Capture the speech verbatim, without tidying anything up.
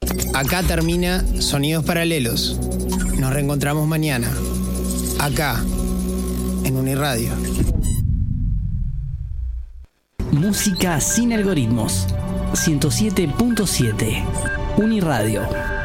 Acá termina Sonidos Paralelos. Nos reencontramos mañana, acá, en Uniradio. Música sin algoritmos. ciento siete punto siete. Uniradio.